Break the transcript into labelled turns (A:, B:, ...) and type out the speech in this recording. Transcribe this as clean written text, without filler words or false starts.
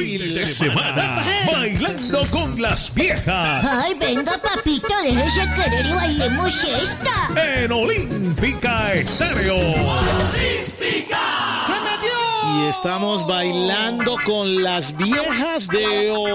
A: fin de semana, bailando con las viejas.
B: Ay, venga, papito, déjese querer y bailemos esta.
A: En Olímpica Estéreo.
C: ¡Olímpica!
D: Y estamos bailando con las viejas de